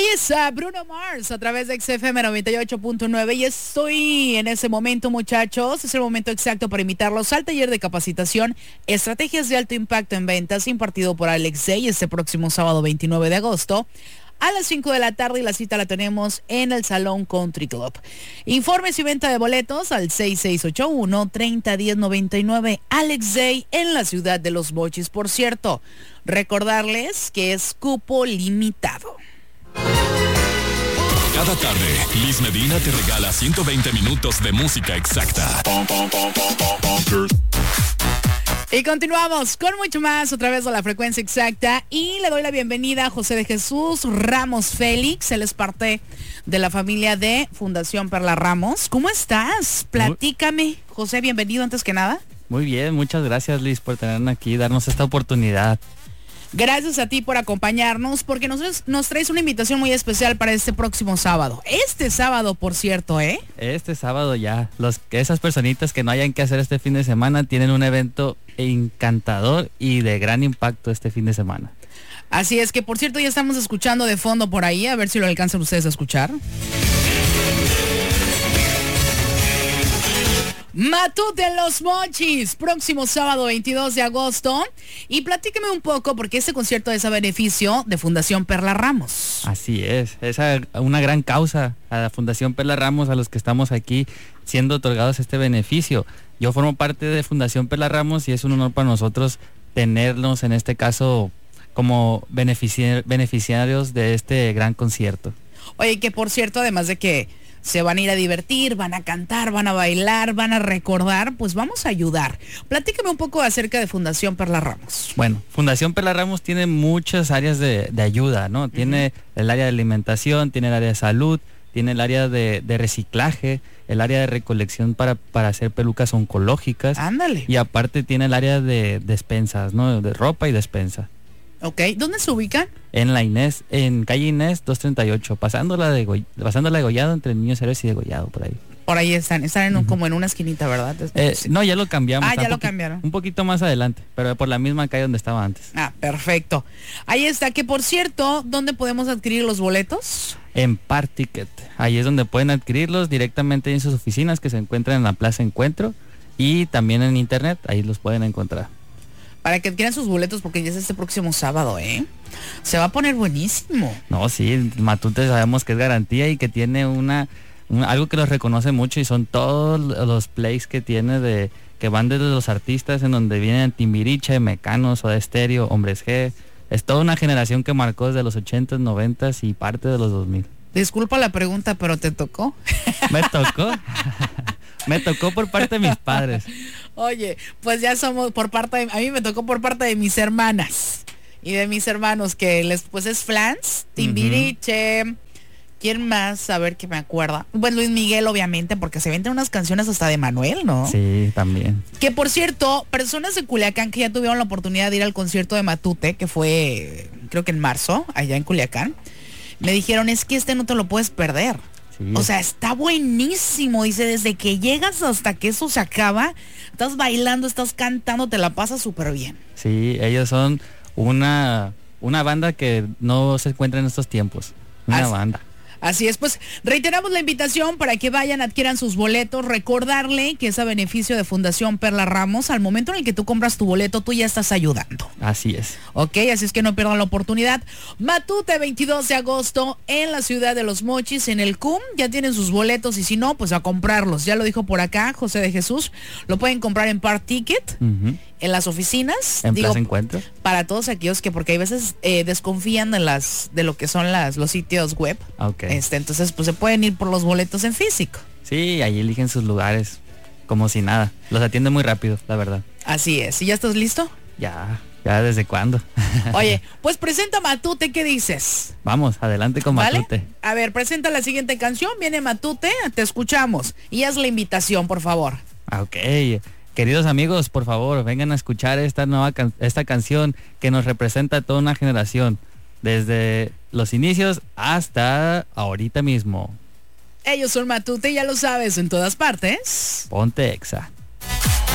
está Bruno Mars a través de XFM 98.9 y estoy en ese momento, muchachos. Es el momento exacto para invitarlos al taller de capacitación Estrategias de Alto Impacto en Ventas, impartido por Alex Day este próximo sábado 29 de agosto a las 5 de la tarde, y la cita la tenemos en el Salón Country Club. Informes y venta de boletos al 6681-301099. Alex Day en la ciudad de Los Mochis. Por cierto, recordarles que es cupo limitado. Cada tarde, Liz Medina te regala 120 minutos de música exacta. Y continuamos con mucho más a través de la frecuencia exacta, y le doy la bienvenida a José de Jesús Ramos Félix. Él es parte de la familia de Fundación Perla Ramos. ¿Cómo estás? Platícame, José, bienvenido antes que nada. Muy bien, muchas gracias, Liz, por tenernos aquí, darnos esta oportunidad. Gracias a ti por acompañarnos, porque nos traes una invitación muy especial para este próximo sábado. Este sábado, por cierto, ¿eh? Este sábado ya, esas personitas que no hayan que hacer este fin de semana tienen un evento encantador y de gran impacto este fin de semana. Así es que, por cierto, ya estamos escuchando de fondo por ahí, a ver si lo alcanzan ustedes a escuchar. Matute en Los Mochis, próximo sábado 22 de agosto. Y platíqueme un poco, porque este concierto es a beneficio de Fundación Perla Ramos. Así es una gran causa a la Fundación Perla Ramos, a los que estamos aquí siendo otorgados este beneficio. Yo formo parte de Fundación Perla Ramos y es un honor para nosotros tenernos en este caso como beneficiarios de este gran concierto. Oye, que por cierto, además de que se van a ir a divertir, van a cantar, van a bailar, van a recordar, pues vamos a ayudar. Platícame un poco acerca de Fundación Perla Ramos. Bueno, Fundación Perla Ramos tiene muchas áreas de ayuda, ¿no? Tiene el área de alimentación, tiene el área de salud, tiene el área de reciclaje, el área de recolección para hacer pelucas oncológicas. Ándale. Y aparte tiene el área de despensas, ¿no? De ropa y despensa. Ok, ¿dónde se ubican? En la Inés, en calle Inés 238, pasando la Degollado, entre Niños Héroes y Degollado, por ahí. Por ahí están en como en una esquinita, ¿verdad? No, ya lo cambiamos. Ya lo cambiaron. Un poquito más adelante, pero por la misma calle donde estaba antes. Perfecto. Ahí está, que por cierto, ¿dónde podemos adquirir los boletos? En Particket. Ahí es donde pueden adquirirlos directamente en sus oficinas, que se encuentran en la Plaza Encuentro, y también en internet, ahí los pueden encontrar. Para que adquieran sus boletos, porque ya es este próximo sábado, ¿eh? Se va a poner buenísimo. No, sí, Matute sabemos que es garantía y que tiene algo que los reconoce mucho, y son todos los plays que tiene que van desde los artistas, en donde vienen Timbiriche, Mecano, Soda Stereo, Hombres G. Es toda una generación que marcó desde los 80s, 90s y parte de los 2000. Disculpa la pregunta, pero ¿te tocó? ¿Me tocó? Me tocó por parte de mis padres. Oye, pues ya somos a mí me tocó por parte de mis hermanas y de mis hermanos, que pues es Flans, Timbiriche, ¿quién más? A ver que me acuerda. Pues Luis Miguel, obviamente, porque se venden unas canciones hasta de Manuel, ¿no? Sí, también. Que por cierto, personas de Culiacán que ya tuvieron la oportunidad de ir al concierto de Matute, que fue creo que en marzo, allá en Culiacán, me dijeron, es que no te lo puedes perder. Sí. O sea, está buenísimo. Dice, desde que llegas hasta que eso se acaba, estás bailando, estás cantando, te la pasas súper bien. Sí, ellos son una banda que no se encuentra en estos tiempos. Una banda. Así es, pues reiteramos la invitación para que vayan, adquieran sus boletos. Recordarle que es a beneficio de Fundación Perla Ramos. Al momento en el que tú compras tu boleto, tú ya estás ayudando. Así es. Ok, así es que no pierdan la oportunidad. Matute, 22 de agosto en la ciudad de Los Mochis, en el CUM. Ya tienen sus boletos, y si no, pues a comprarlos. Ya lo dijo por acá José de Jesús. Lo pueden comprar en Particket. En las oficinas, en Plaza Encuentro, para todos aquellos que, porque hay veces desconfían de lo que son los sitios web. Okay. Entonces pues se pueden ir por los boletos en físico. Sí, ahí eligen sus lugares como si nada. Los atienden muy rápido, la verdad. Así es. ¿Y ya estás listo? Ya desde cuándo. Oye, pues presenta Matute, ¿qué dices? Vamos, adelante con Matute. ¿Vale? A ver, presenta la siguiente canción. Viene Matute, te escuchamos. Y haz la invitación, por favor. Ok. Queridos amigos, por favor, vengan a escuchar esta canción que nos representa a toda una generación, desde los inicios hasta ahorita mismo. Ellos son Matute, ya lo sabes, en todas partes. Ponte Exa.